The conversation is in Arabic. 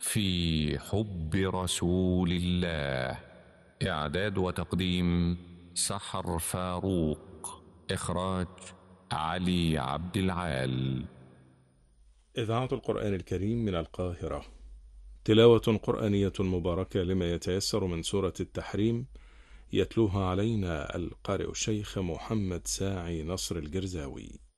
في حب رسول الله. إعداد وتقديم سحر فاروق. إخراج علي عبد العال. إذاعة القرآن الكريم من القاهرة. تلاوة قرآنية مباركة لما يتيسر من سورة التحريم، يتلوها علينا القارئ الشيخ محمد ساعي نصر الجرزاوي.